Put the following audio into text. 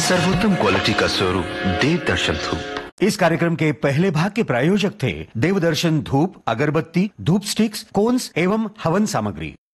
सर्वोत्तम क्वालिटी का स्वरूप देवदर्शन धूप। इस कार्यक्रम के पहले भाग के प्रायोजक थे देवदर्शन धूप, अगरबत्ती, धूप स्टिक्स, कोन्स एवं हवन सामग्री।